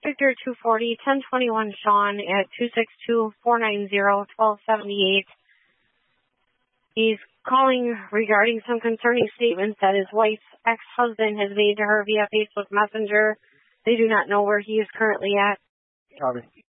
Victor 240, 1021 Sean at 262-490-1278. He's calling regarding some concerning statements that his wife's ex-husband has made to her via Facebook Messenger. They do not know where he is currently at. Copy.